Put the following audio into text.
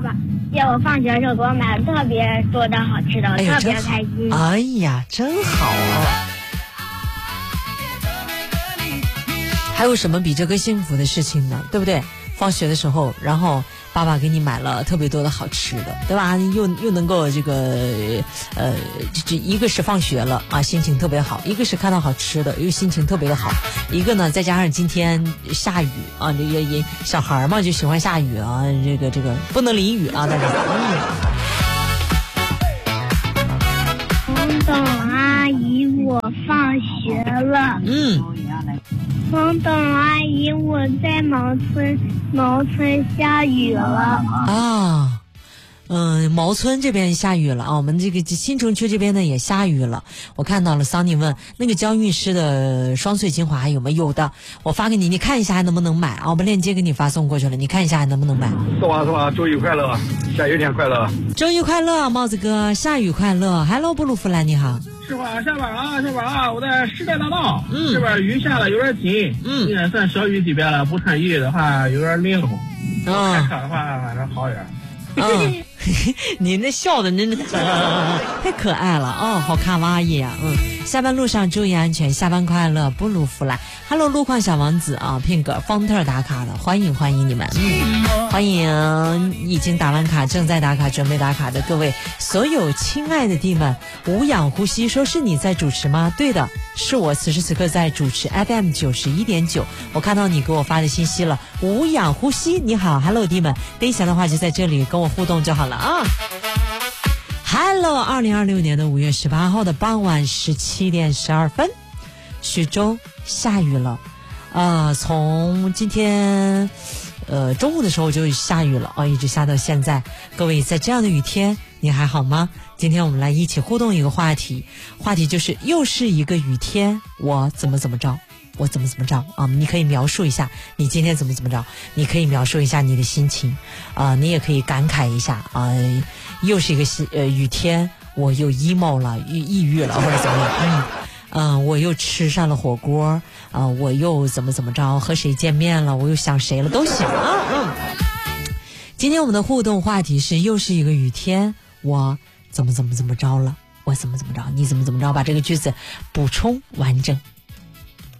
爸接我放学的时候给我买了特别多的好吃的，我特别开心。 哎呀，真好啊！还有什么比这个幸福的事情呢？对不对？放学的时候，然后爸爸给你买了特别多的好吃的，对吧？又能够这个这一个是放学了啊，心情特别好；一个是看到好吃的，又心情特别的好；一个呢，再加上今天下雨啊，这也小孩嘛就喜欢下雨啊，这个不能淋雨啊，但是彤彤阿姨，我放学了。彤彤阿姨，我在毛村下雨了啊。毛村这边下雨了啊，我们这个新城区这边呢也下雨了。我看到了，桑尼问那个娇韵诗的双穗精华还有没有？有的，我发给你，你看一下还能不能买啊？我把链接给你发送过去了，你看一下还能不能买？ 是吧？周一快乐，下雨天快乐。 周一快乐，帽子哥，下雨快乐。Hello，布鲁弗兰，你好。 是吧？下班啊！我在时代大道，这边雨下的有点急，应该算小雨级别了，不穿雨的话有点淋乎。开车的话反正好一点。 你那笑的真的太可爱了哦，好卡哇伊啊！下班路上注意安全，下班快乐，布鲁弗莱 ，Hello， 路况小王子啊 ，Pink 方特打卡的，欢迎你们，欢迎已经打完卡、正在打卡、准备打卡的各位，所有亲爱的弟们，无氧呼吸，说是你在主持吗？对的，是我此时此刻在主持 FM 91.9，我看到你给我发的信息了，无氧呼吸，你好 ，Hello 弟们，等闲的话就在这里跟我互动就好了啊。Hello， 2026年的5月18号的傍晚17点12分，徐州下雨了，从今天中午的时候就下雨了一直下到现在。各位在这样的雨天你还好吗？今天我们来一起互动一个话题就是又是一个雨天，我怎么着，我怎么着啊？你可以描述一下你今天怎么着，你可以描述一下你的心情你也可以感慨一下又是一个雨天，我又 emo 了，抑郁了或者怎么样我又吃上了火锅我又怎么着，和谁见面了，我又想谁了都行今天我们的互动话题是又是一个雨天，我怎么着了，我怎么着，你怎么着，把这个句子补充完整。